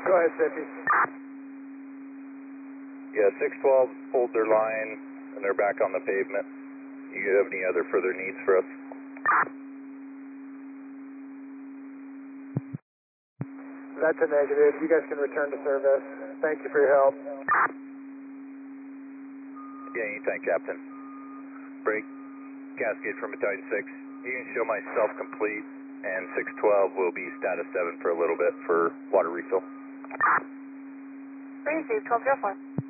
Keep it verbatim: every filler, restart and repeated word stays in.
Go ahead, Zippy. Yeah, six twelve pulled their line and they're back on the pavement. You have any other further needs for us? That's a negative. You guys can return to service. Thank you for your help. Yeah, anytime, Captain. Break. Cascade from Battalion six. You can show myself complete, and six twelve will be status seven for a little bit for water refill. Breezy, twelve zero four.